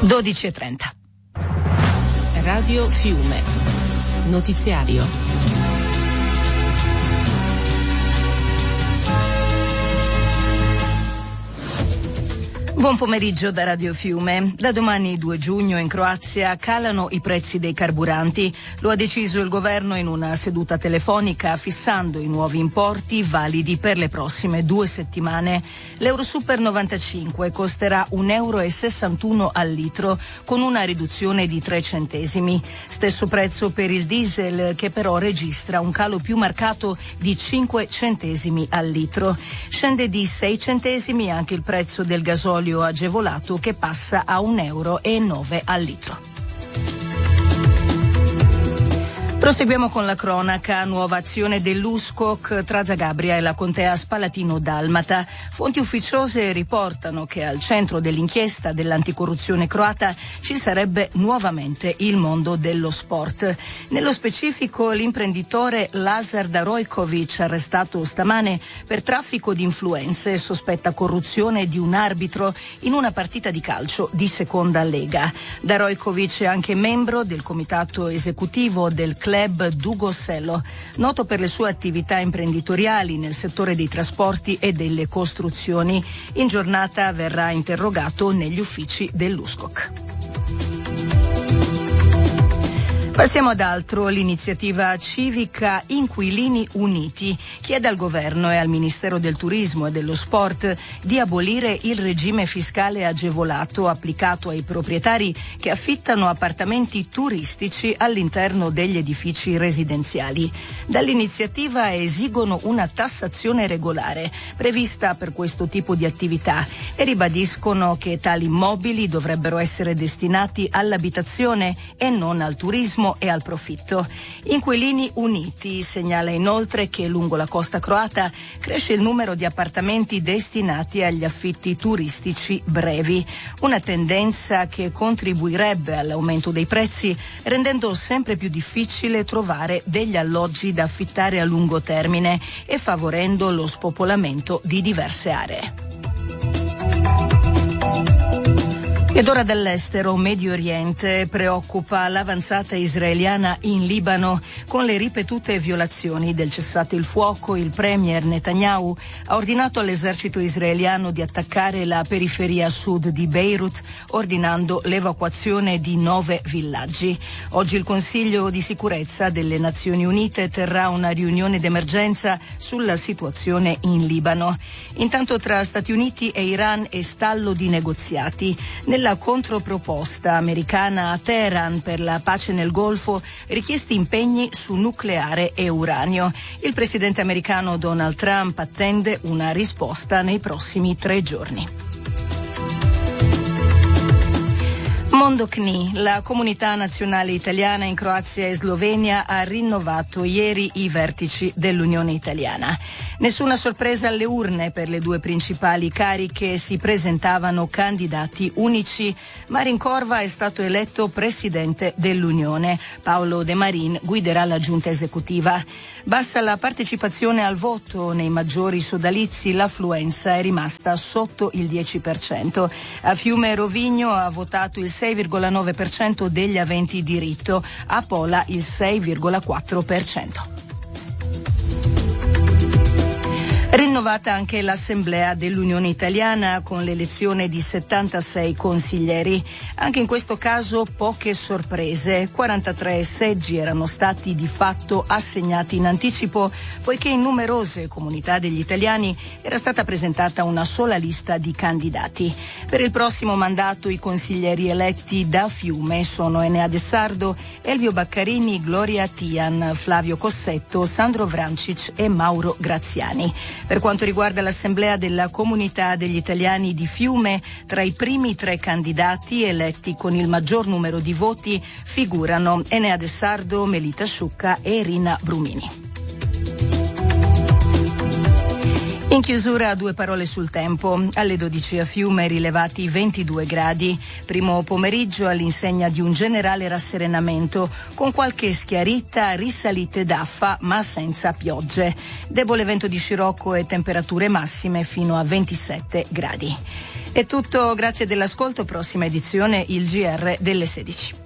12:30. Radio Fiume. Notiziario. Buon pomeriggio da Radio Fiume. Da domani 2 giugno in Croazia calano i prezzi dei carburanti. Lo ha deciso il governo in una seduta telefonica fissando i nuovi importi validi per le prossime 2 settimane. L'Eurosuper 95 costerà €1,61 al litro con una riduzione di 3 centesimi. Stesso prezzo per il diesel che però registra un calo più marcato di 5 centesimi al litro. Scende di 6 centesimi anche il prezzo del gasolio agevolato che passa a €1,09 al litro. Proseguiamo con la cronaca. Nuova azione dell'USKOK tra Zagabria e la contea Spalatino-Dalmata. Fonti ufficiose riportano che al centro dell'inchiesta dell'anticorruzione croata ci sarebbe nuovamente il mondo dello sport. Nello specifico l'imprenditore Lazar Darojkovic, arrestato stamane per traffico di influenze, sospetta corruzione di un arbitro in una partita di calcio di seconda lega. Darojkovic è anche membro del comitato esecutivo del club Dugoselo, noto per le sue attività imprenditoriali nel settore dei trasporti e delle costruzioni. In giornata verrà interrogato negli uffici dell'USKOK. Passiamo ad altro. L'iniziativa civica Inquilini Uniti chiede al governo e al Ministero del Turismo e dello Sport di abolire il regime fiscale agevolato applicato ai proprietari che affittano appartamenti turistici all'interno degli edifici residenziali. Dall'iniziativa esigono una tassazione regolare prevista per questo tipo di attività e ribadiscono che tali immobili dovrebbero essere destinati all'abitazione e non al turismo e al profitto. Inquilini Uniti segnala inoltre che lungo la costa croata cresce il numero di appartamenti destinati agli affitti turistici brevi, una tendenza che contribuirebbe all'aumento dei prezzi, rendendo sempre più difficile trovare degli alloggi da affittare a lungo termine e favorendo lo spopolamento di diverse aree. Ed ora dall'estero. Medio Oriente. Preoccupa l'avanzata israeliana in Libano con le ripetute violazioni del cessate il fuoco. Il premier Netanyahu ha ordinato all'esercito israeliano di attaccare la periferia sud di Beirut, ordinando l'evacuazione di 9 villaggi. Oggi il Consiglio di sicurezza delle Nazioni Unite terrà una riunione d'emergenza sulla situazione in Libano. Intanto tra Stati Uniti e Iran è stallo di negoziati. La controproposta americana a Teheran per la pace nel Golfo, richiesti impegni su nucleare e uranio. Il presidente americano Donald Trump attende una risposta nei prossimi 3 giorni. Mondo CNI, la comunità nazionale italiana in Croazia e Slovenia ha rinnovato ieri i vertici dell'Unione Italiana. Nessuna sorpresa alle urne per le 2 principali cariche, si presentavano candidati unici. Marin Corva è stato eletto presidente dell'Unione. Paolo De Marin guiderà la giunta esecutiva. Bassa la partecipazione al voto nei maggiori sodalizi, l'affluenza è rimasta sotto il 10%. A Fiume Rovigno ha votato il 6,9% degli aventi diritto, a Pola il 6,4%. Rinnovata anche l'Assemblea dell'Unione Italiana con l'elezione di 76 consiglieri. Anche in questo caso poche sorprese. 43 seggi erano stati di fatto assegnati in anticipo, poiché in numerose comunità degli italiani era stata presentata una sola lista di candidati. Per il prossimo mandato i consiglieri eletti da Fiume sono Enea De Sardo, Elvio Baccarini, Gloria Tian, Flavio Cossetto, Sandro Vrancic e Mauro Graziani. Per quanto riguarda l'Assemblea della Comunità degli Italiani di Fiume, tra i primi 3 candidati eletti con il maggior numero di voti figurano Enea De Sardo, Melita Sciucca e Rina Brumini. In chiusura 2 parole sul tempo. Alle 12 a Fiume rilevati 22 gradi. Primo pomeriggio all'insegna di un generale rasserenamento con qualche schiarita, risalite d'affa ma senza piogge. Debole vento di scirocco e temperature massime fino a 27 gradi. È tutto, grazie dell'ascolto. Prossima edizione il GR delle 16.